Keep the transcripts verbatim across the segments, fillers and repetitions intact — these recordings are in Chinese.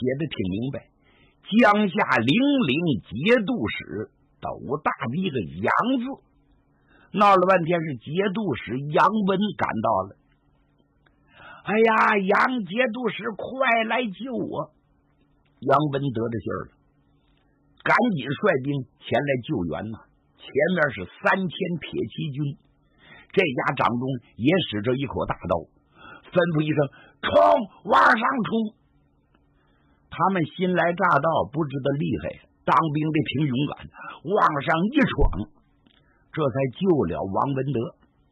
的挺明白，江夏零陵节度使斗大的一个杨字，闹了半天是节度使杨文赶到了。哎呀，杨节度使，快来救我！杨文得着信儿了，赶紧率兵前来救援呐。前面是三千铁骑军，这家掌中也使着一口大刀，吩咐一声：“冲，往上冲！”他们新来乍到，不知道厉害，当兵的挺勇敢，往上一闯，这才救了王文德。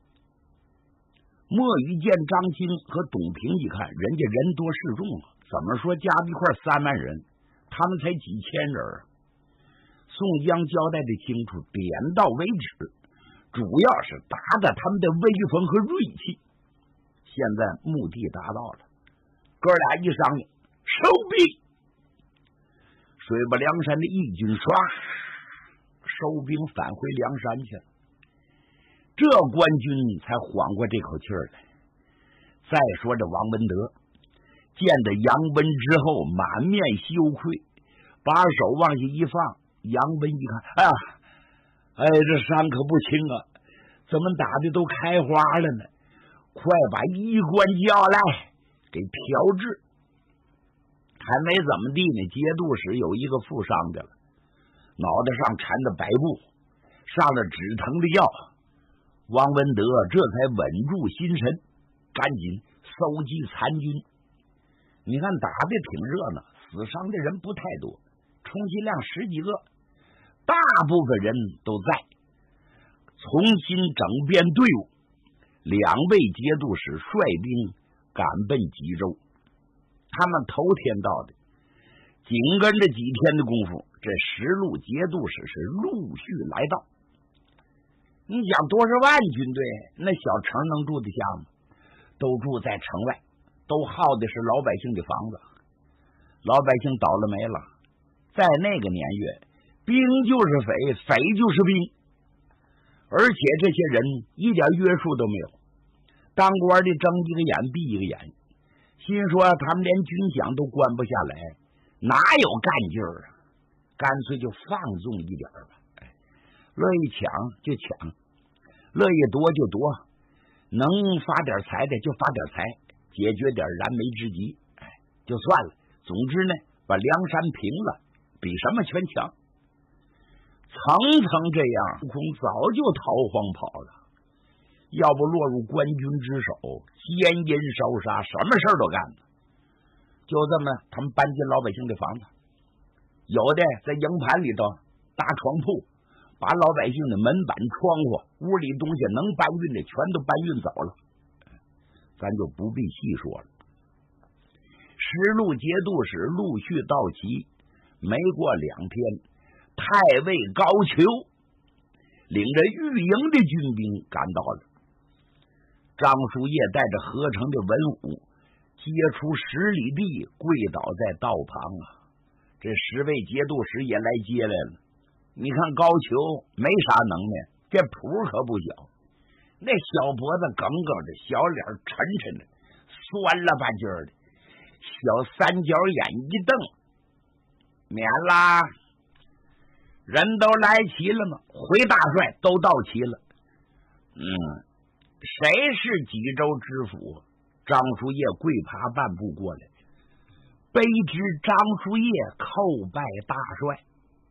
莫羽见张青和董平一看，人家人多势众啊，怎么说加一块三万人，他们才几千人。宋江交代的清楚，点到为止，主要是达到他们的威风和锐气。现在目的达到了，哥俩一商量，收兵。水泊梁山的义军唰收兵返回梁山去了，这官军才缓过这口气儿来。再说这王文德见着杨文之后，满面羞愧，把手往下一放。杨文一看，哎呀，哎，这伤可不轻啊，怎么打的都开花了呢？快把医官叫来，给调治。还没怎么地呢，节度使有一个负伤的了，脑袋上缠着白布，上了止疼的药。王文德这才稳住心神，赶紧搜集残军。你看打的挺热闹，死伤的人不太多，充其量十几个，大部分人都在。重新整编队伍，两位节度使率兵赶奔吉州。他们头天到的，紧跟着几天的功夫，这十路节度使是陆续来到。你想多少万军队，那小城能住得下吗？都住在城外，都耗的是老百姓的房子，老百姓倒了霉了。在那个年月，兵就是匪，匪就是兵，而且这些人一点约束都没有，当官的睁一个眼闭一个眼，心说他们连军饷都关不下来，哪有干劲儿啊？干脆就放纵一点吧，乐意抢就抢，乐意夺就夺，能发点财的就发点财，解决点燃眉之急，哎，就算了。总之呢，把梁山平了，比什么全强。层层这样，悟空早就逃荒跑了。要不落入官军之手，奸淫烧杀，什么事儿都干了。就这么，他们搬进老百姓的房子，有的在营盘里头搭床铺，把老百姓的门板、窗户、屋里东西能搬运的全都搬运走了，咱就不必细说了。十路节度使陆续到齐，没过两天，太尉高俅领着御营的军兵赶到了。张叔夜带着合成的文武，接出十里地，跪倒在道旁啊！这十位节度使也来接来了。你看高俅没啥能耐，这谱可不小，那小脖子梗梗的，小脸沉沉的，酸了吧唧的，小三角眼一瞪，免啦！人都来齐了吗？回大帅，都到齐了。嗯。谁是济州知府？张叔夜跪爬半步过来，卑职张叔夜叩拜大帅。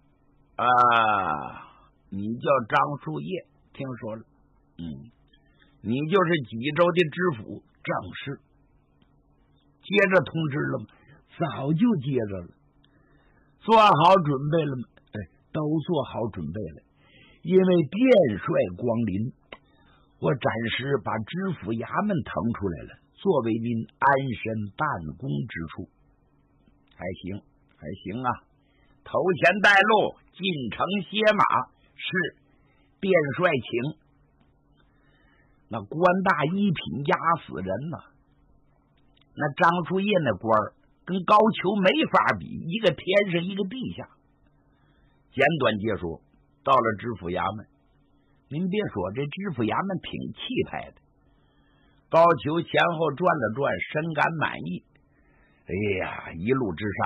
啊，你叫张叔夜，听说了。嗯，你就是济州的知府正是。接着通知了吗？早就接着了。做好准备了吗？哎，都做好准备了。因为殿帅光临，我暂时把知府衙门腾出来了，作为您安身办公之处。还行，还行啊！头前带路，进城歇马。是，殿帅请。那官大一品压死人呐、啊！那张叔夜那官儿跟高俅没法比，一个天上一个地下。简短截说，到了知府衙门。您别说，这知府衙门挺气派的。高俅前后转了转，深感满意。哎呀，一路之上